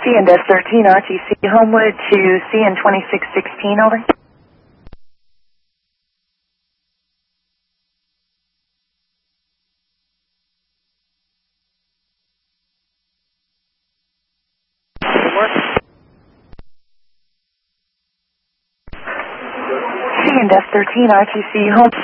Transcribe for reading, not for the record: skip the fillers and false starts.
and S13 RTC Homewood to CN 2616, over. C and S13 RTC Home.